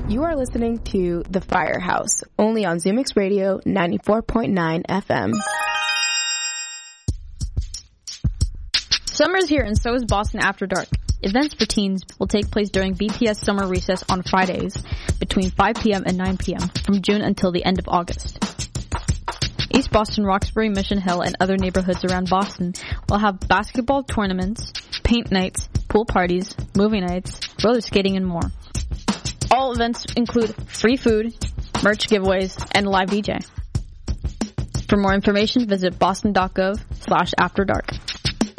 You are listening to The Firehouse, only on ZooMix Radio 94.9 FM. Summer's here and so is Boston After Dark. Events for teens will take place during BPS summer recess on Fridays between 5 p.m. and 9 p.m. from June until the end of August. East Boston, Roxbury, Mission Hill, and other neighborhoods around Boston will have basketball tournaments, paint nights, pool parties, movie nights, roller skating, and more. All events include free food, merch giveaways, and a live DJ. For more information, visit boston.gov/afterdark.